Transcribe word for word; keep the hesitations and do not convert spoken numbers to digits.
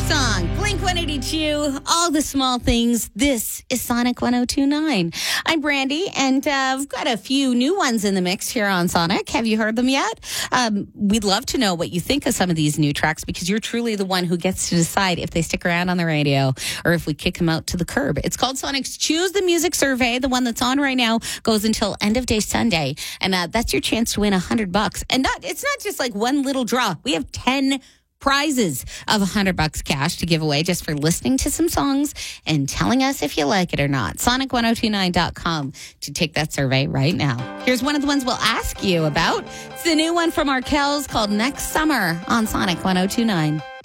song. Blink one eighty-two, all the small things. This is Sonic one oh two point nine. I'm Brandy, and uh, I've got a few new ones in the mix here on Sonic. Have you heard them yet? Um, we'd love to know what you think of some of these new tracks, because you're truly the one who gets to decide if they stick around on the radio or if we kick them out to the curb. It's called Sonic's Choose the Music Survey. The one that's on right now goes until end of day Sunday, and uh, that's your chance to win a hundred bucks. And not, it's not just like one little draw. We have ten prizes of a hundred bucks cash to give away just for listening to some songs and telling us if you like it or not. Sonic one oh two nine dot com to take that survey right now. Here's one of the ones we'll ask you about. It's the new one from Arkells called Next Summer on Sonic one oh two nine.